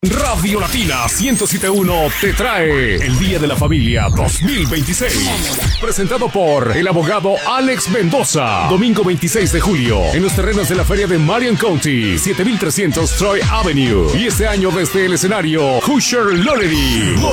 Radio Latina 107.1 te trae el Día de la Familia 2026. Presentado por el abogado Alex Mendoza. Domingo 26 de julio en los terrenos de la Feria de Marion County, 7300 Troy Avenue. Y este año desde el escenario Usher Lonery.